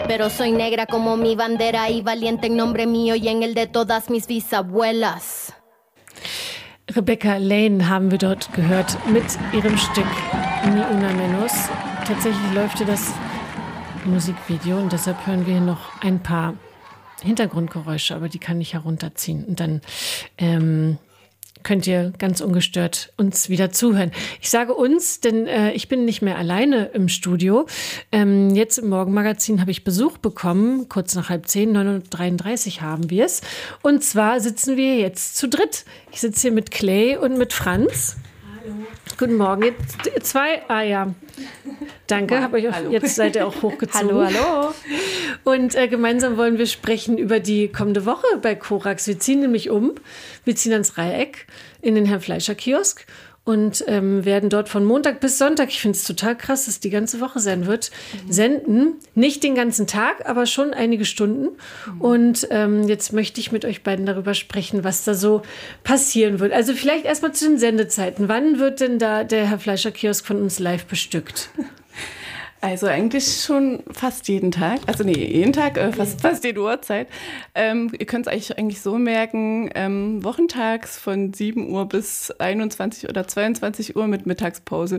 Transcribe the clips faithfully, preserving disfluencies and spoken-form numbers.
Pero soy negra como mi bandera y valiente en nombre mío y en el de todas mis bisabuelas. Rebecca Lane haben wir dort gehört mit ihrem Stück Ni Una Menos. Tatsächlich läuft hier das Musikvideo und deshalb hören wir hier noch ein paar Hintergrundgeräusche, aber die kann ich herunterziehen. Und dann ähm, könnt ihr ganz ungestört uns wieder zuhören. Ich sage uns, denn äh, ich bin nicht mehr alleine im Studio. Ähm, jetzt im Morgenmagazin habe ich Besuch bekommen, kurz nach halb zehn, neun Uhr dreiunddreißig haben wir es. Und zwar sitzen wir jetzt zu dritt. Ich sitze hier mit Clay und mit Franz. Hallo. Guten Morgen. Jetzt zwei, ah ja, danke, habe euch auch, jetzt seid ihr auch hochgezogen. Hallo, hallo. Und äh, gemeinsam wollen wir sprechen über die kommende Woche bei Korax. Wir ziehen nämlich um, wir ziehen ans Dreieck in den Herrn-Fleischer-Kiosk und ähm, werden dort von Montag bis Sonntag, ich finde es total krass, dass die ganze Woche sein wird, mhm. senden. Nicht den ganzen Tag, aber schon einige Stunden. Mhm. Und ähm, jetzt möchte ich mit euch beiden darüber sprechen, was da so passieren wird. Also vielleicht erstmal zu den Sendezeiten. Wann wird denn da der Herr-Fleischer-Kiosk von uns live bestückt? Also eigentlich schon fast jeden Tag, also nee, jeden Tag, äh, fast, fast jede Uhrzeit. Ähm, ihr könnt es euch eigentlich so merken, ähm, wochentags von sieben Uhr bis einundzwanzig oder zweiundzwanzig Uhr mit Mittagspause.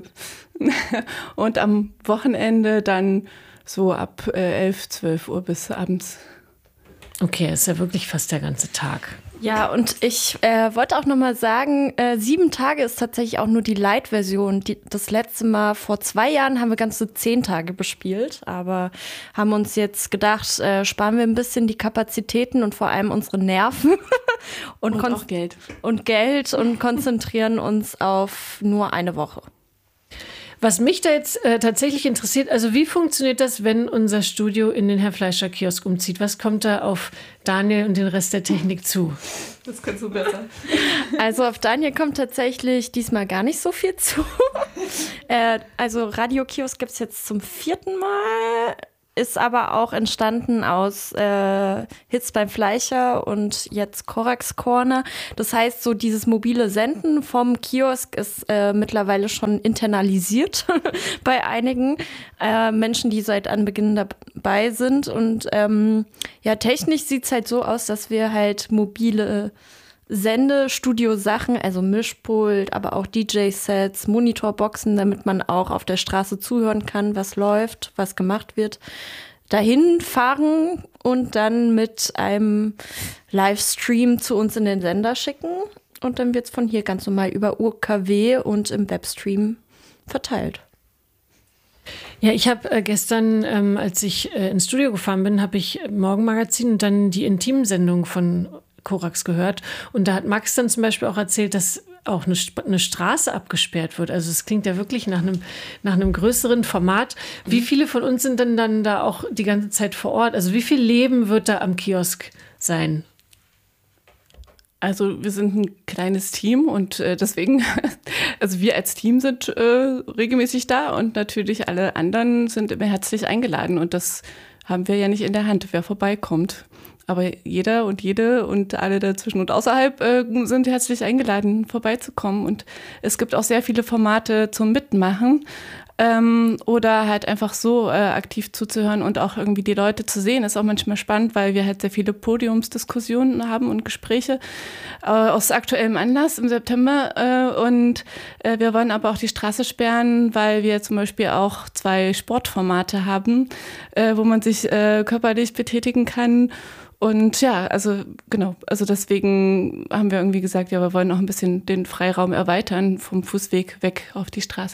Und am Wochenende dann so ab äh, elf, zwölf Uhr bis abends. Okay, ist ja wirklich fast der ganze Tag. Ja, und ich äh, wollte auch nochmal sagen, äh, sieben Tage ist tatsächlich auch nur die Light-Version. Die, das letzte Mal vor zwei Jahren haben wir ganze zehn Tage bespielt, aber haben uns jetzt gedacht, äh, sparen wir ein bisschen die Kapazitäten und vor allem unsere Nerven und, und kon- auch Geld. und Geld und konzentrieren uns auf nur eine Woche. Was mich da jetzt äh, tatsächlich interessiert, also wie funktioniert das, wenn unser Studio in den Herr-Fleischer-Kiosk umzieht? Was kommt da auf Daniel und den Rest der Technik zu? Das kannst du besser. Also auf Daniel kommt tatsächlich diesmal gar nicht so viel zu. äh, also Radio-Kiosk gibt es jetzt zum vierten Mal. Ist aber auch entstanden aus äh, Hits beim Fleischer und jetzt Korax Corner. Das heißt, so dieses mobile Senden vom Kiosk ist äh, mittlerweile schon internalisiert bei einigen äh, Menschen, die seit Anbeginn dabei sind. Und ähm, ja, technisch sieht es halt so aus, dass wir halt mobile Sendestudio-Sachen, also Mischpult, aber auch D J-Sets, Monitorboxen, damit man auch auf der Straße zuhören kann, was läuft, was gemacht wird, dahin fahren und dann mit einem Livestream zu uns in den Sender schicken. Und dann wird es von hier ganz normal über U K W und im Webstream verteilt. Ja, ich habe äh, gestern, ähm, als ich äh, ins Studio gefahren bin, habe ich Morgenmagazin und dann die Intimsendung von Korax gehört. Und da hat Max dann zum Beispiel auch erzählt, dass auch eine, eine Straße abgesperrt wird. Also es klingt ja wirklich nach einem, nach einem größeren Format. Wie viele von uns sind denn dann da auch die ganze Zeit vor Ort? Also wie viel Leben wird da am Kiosk sein? Also wir sind ein kleines Team und äh, deswegen, also wir als Team sind äh, regelmäßig da und natürlich alle anderen sind immer herzlich eingeladen. Und das haben wir ja nicht in der Hand, wer vorbeikommt. Aber jeder und jede und alle dazwischen und außerhalb äh, sind herzlich eingeladen, vorbeizukommen. Und es gibt auch sehr viele Formate zum Mitmachen ähm, oder halt einfach so äh, aktiv zuzuhören und auch irgendwie die Leute zu sehen. Ist auch manchmal spannend, weil wir halt sehr viele Podiumsdiskussionen haben und Gespräche äh, aus aktuellem Anlass im September. Äh, und äh, wir wollen aber auch die Straße sperren, weil wir zum Beispiel auch zwei Sportformate haben, äh, wo man sich äh, körperlich betätigen kann. Und ja, also genau, also deswegen haben wir irgendwie gesagt, ja, wir wollen noch ein bisschen den Freiraum erweitern vom Fußweg weg auf die Straße.